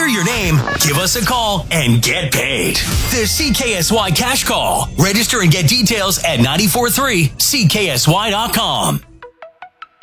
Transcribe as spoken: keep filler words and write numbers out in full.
hear your name, give us a call and get paid. The C K S Y Cash Call. Register and get details at nine four three C K S Y dot com.